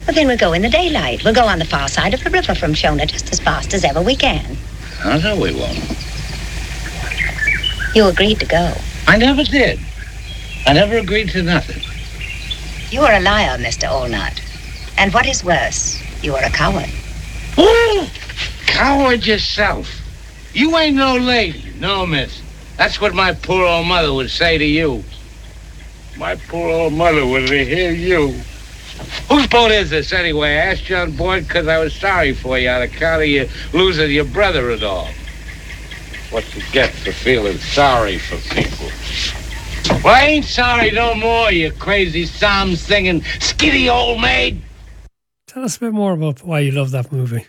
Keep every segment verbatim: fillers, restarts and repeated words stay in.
Well, then we'll go in the daylight. We'll go on the far side of the river from Shona just as fast as ever we can. Oh, no, we won't. You agreed to go. I never did. I never agreed to nothing. You are a liar, Mister Allnut. And what is worse, you are a coward. Ooh, coward yourself. You ain't no lady, no, miss. That's what my poor old mother would say to you. My poor old mother would hear you. Whose boat is this, anyway? I asked you on board because I was sorry for you on account of you losing your brother and all. What you get for feeling sorry for people. Well, I ain't sorry no more, you crazy psalm-singing, skitty old maid. Tell us a bit more about why you love that movie.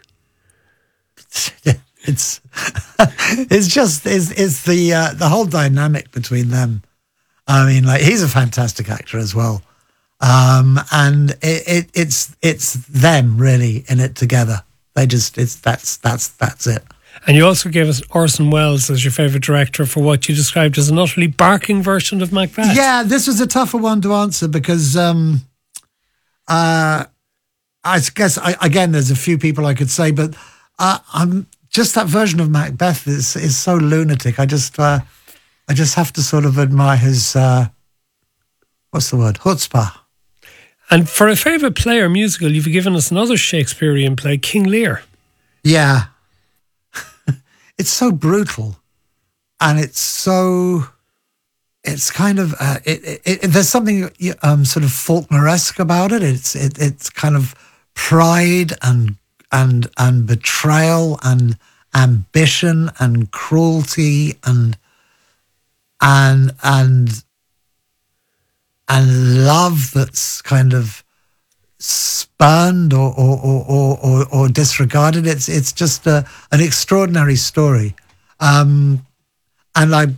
it's it's just it's, it's the uh, the whole dynamic between them. I mean, like, he's a fantastic actor as well, um, and it, it it's it's them really in it together. They just it's that's that's that's it. And you also gave us Orson Welles as your favourite director for what you described as an utterly barking version of Macbeth. Yeah, this was a tougher one to answer because um, uh, I guess I, again there's a few people I could say, but uh, I'm just that version of Macbeth is is so lunatic. I just uh, I just have to sort of admire his uh, what's the word chutzpah. And for a favourite play or musical, you've given us another Shakespearean play, King Lear. Yeah. It's so brutal, and it's so, it's kind of, uh, it, it, it, there's something um, sort of Faulkner-esque about it. It's it, it's kind of pride and and and betrayal and ambition and cruelty and and and and love that's kind of spurned or or, or, or, or disregarded. It's it's just a, an extraordinary story, um, and I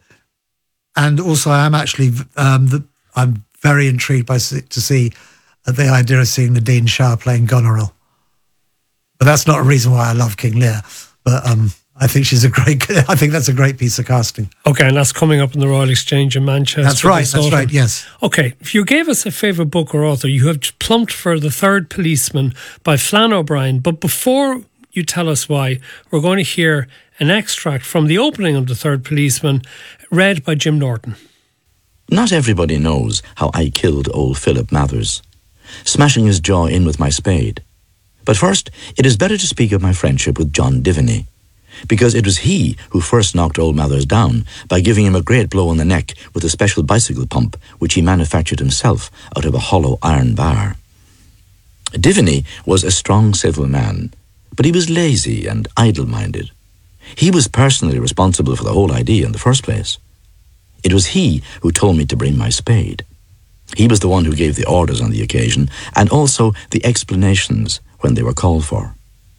and also I am actually um, the, I'm very intrigued by to see the idea of seeing Nadine Shah playing Goneril. But that's not a reason why I love King Lear. But um, I think she's a great. I think that's a great piece of casting. Okay, and that's coming up in the Royal Exchange in Manchester. That's right. That's autumn. right. Yes. Okay, if you gave us a favourite book or author, you have plumped for The Third Policeman by Flann O'Brien. But before you tell us why, we're going to hear an extract from the opening of The Third Policeman, read by Jim Norton. Not everybody knows how I killed old Philip Mathers, smashing his jaw in with my spade. But first, it is better to speak of my friendship with John Diviney, because it was he who first knocked old Mathers down by giving him a great blow on the neck with a special bicycle pump which he manufactured himself out of a hollow iron bar. Diviney was a strong civil man, but he was lazy and idle-minded. He was personally responsible for the whole idea in the first place. It was he who told me to bring my spade. He was the one who gave the orders on the occasion and also the explanations when they were called for.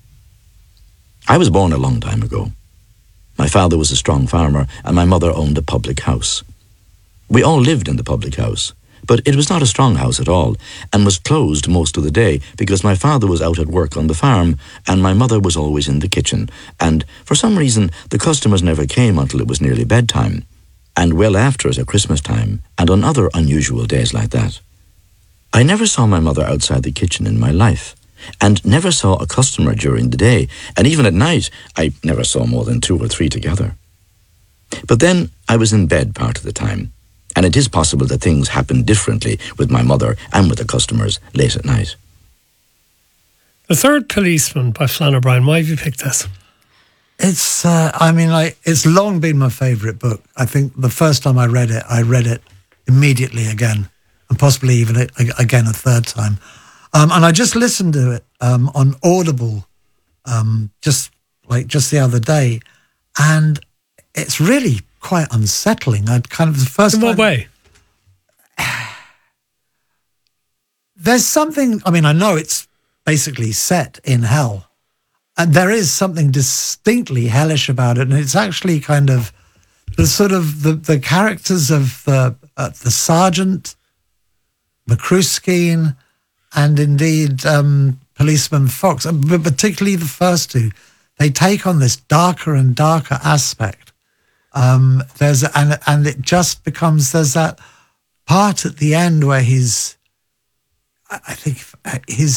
I was born a long time ago. My father was a strong farmer and my mother owned a public house. We all lived in the public house, but it was not a strong house at all and was closed most of the day because my father was out at work on the farm and my mother was always in the kitchen, and for some reason the customers never came until it was nearly bedtime, and well after it at Christmas time and on other unusual days like that. I never saw my mother outside the kitchen in my life, and never saw a customer during the day, and even at night I never saw more than two or three together. But then I was in bed part of the time, and it is possible that things happened differently with my mother and with the customers late at night. The Third Policeman by Flann O'Brien. Why have you picked this? It's, uh, I mean, like, it's long been my favourite book. I think the first time I read it, I read it immediately again, and possibly even a, a, again a third time. Um, and I just listened to it um, on Audible, um, just like just the other day, and it's really quite unsettling. I'd kind of the first. In what time, way? There's something. I mean, I know it's basically set in hell, and there is something distinctly hellish about it, and it's actually kind of the sort of the the characters of the uh, the sergeant, Macruskeen, and indeed um, Policeman Fox, but particularly the first two, they take on this darker and darker aspect. Um, there's and and it just becomes there's that part at the end where he's, I think his